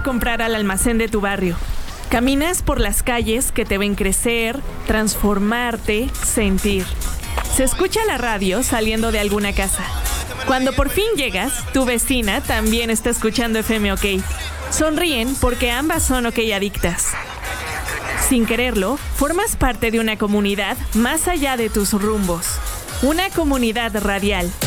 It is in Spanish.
comprar al almacén de tu barrio. Caminas por las calles que te ven crecer, transformarte, sentir. Se escucha la radio saliendo de alguna casa. Cuando por fin llegas, tu vecina también está escuchando FM OK. Sonríen porque ambas son OK adictas. Sin quererlo, formas parte de una comunidad más allá de tus rumbos. Una comunidad radial.